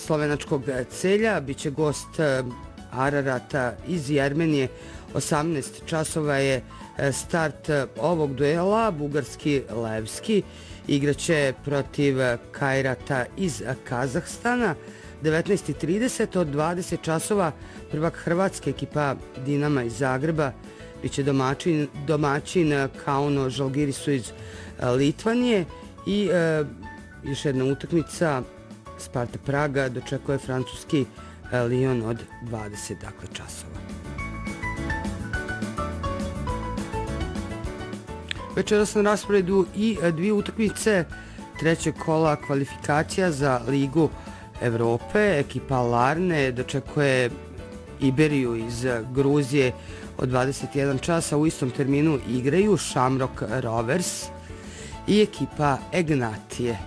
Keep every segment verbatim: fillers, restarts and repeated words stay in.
slovenačkog Celja. Biće gost Ararata iz Jermenije. osamnaest časova je start ovog duela. Bugarski Levski igraće protiv Kajrata iz Kazahstana. devetnaest i trideset od dvadeset časova prvak Hrvatske, ekipa Dinama iz Zagreba, biće domaćin, domaćin Kauno Žalgirisu iz Litvanije i e, još jedna utakmica Sparta Praga dočekuje francuski Lyon od dvadeset dakle, časova. Večeras na rasporedu i dvije utakmice trećeg kola kvalifikacija za Ligu Evrope. Ekipa Larne dočekuje Iberiju iz Gruzije od dvadeset jedan časa. U istom terminu igraju Shamrock Rovers i ekipa Egnatije.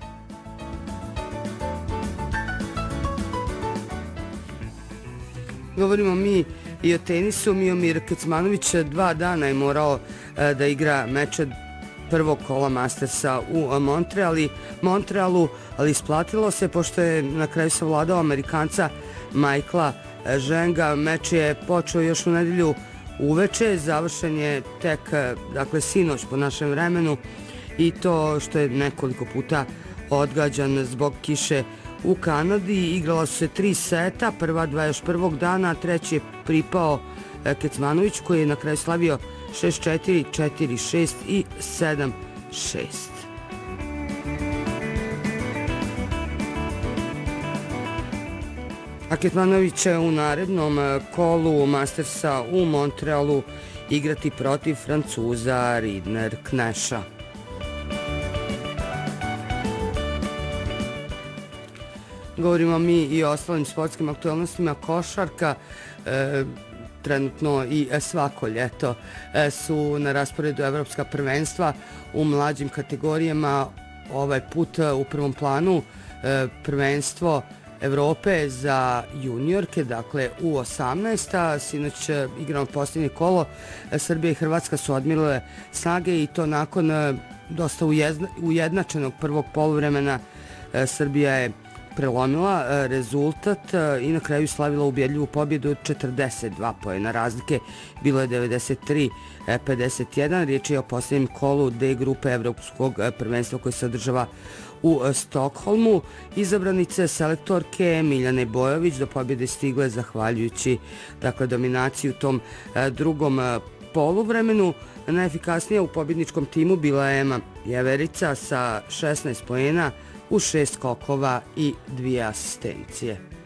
Govorimo mi i o tenisu. Miomir Kecmanović dva dana je morao da igra meče prvog kola Mastersa u Montreali, Montrealu, ali isplatilo se pošto je na kraju savladao Amerikanca Michaela Ženga. Meč je počeo još u nedelju uveče, završen je tek dakle, sinoć po našem vremenu i to što je nekoliko puta odgađan zbog kiše u Kanadi. Igrala su se tri seta, prva dva još prvog dana, treći je pripao Kecmanović koji je na kraju slavio šest četiri, četiri šest i sedam šest. A Kecmanović će u narednom kolu Mastersa u Montrealu igrati protiv Francuza Ridner Kneša. Govorimo mi i o ostalim sportskim aktualnostima. Košarka, e, trenutno i svako ljeto e, su na rasporedu evropska prvenstva u mlađim kategorijama. Ovaj put u prvom planu e, prvenstvo Evrope za juniorke, dakle u osamnaest. Sinoć igrano posljednje kolo. Srbija i Hrvatska su odmirile snage i to nakon dosta ujednačenog prvog poluvremena. Srbija je prelomila rezultat i na kraju slavila ubjedljivu pobjedu od četrdeset dva poena razlike. Bilo je devedeset tri pedeset jedan. Riječ je o posljednjem kolu D grupe evropskog prvenstva koje se održava u Stokholmu. Izabranice selektorke Miljane Bojović do pobjede stigle zahvaljujući dakle, dominaciji u tom drugom poluvremenu. Najefikasnija u pobjedničkom timu bila je Ema Jeverica sa šesnaest poena u šest skokova i dvije asistencije.